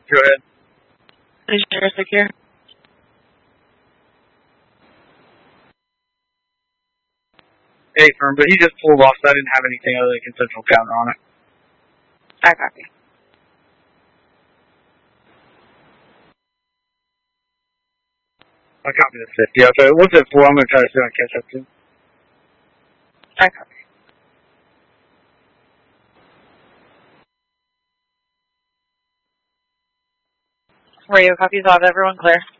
Go ahead. Is yours secure? A firm, but he just pulled off, so I didn't have anything other than consensual counter on it. I copy. I copy the 50. Yeah, so it was at 4. I'm going to try to see if I can catch up to. I copy. Radio copies. I'll have everyone clear.